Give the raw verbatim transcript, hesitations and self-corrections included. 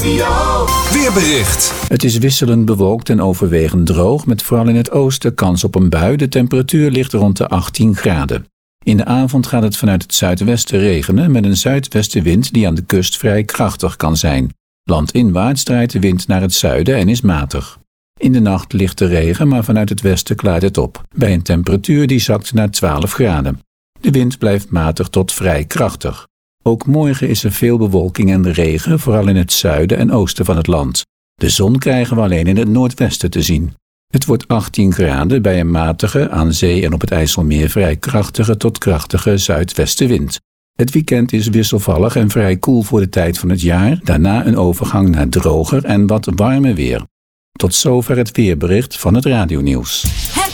Meteo weerbericht. Het is wisselend bewolkt en overwegend droog, met vooral in het oosten kans op een bui. De temperatuur ligt rond de achttien graden. In de avond gaat het vanuit het zuidwesten regenen met een zuidwestenwind die aan de kust vrij krachtig kan zijn. Landinwaarts draait de wind naar het zuiden en is matig. In de nacht ligt de regen, maar vanuit het westen klaart het op, bij een temperatuur die zakt naar twaalf graden. De wind blijft matig tot vrij krachtig. Ook morgen is er veel bewolking en regen, vooral in het zuiden en oosten van het land. De zon krijgen we alleen in het noordwesten te zien. Het wordt achttien graden bij een matige, aan zee en op het IJsselmeer vrij krachtige tot krachtige zuidwestenwind. Het weekend is wisselvallig en vrij koel voor de tijd van het jaar, daarna een overgang naar droger en wat warmer weer. Tot zover het weerbericht van het radionieuws.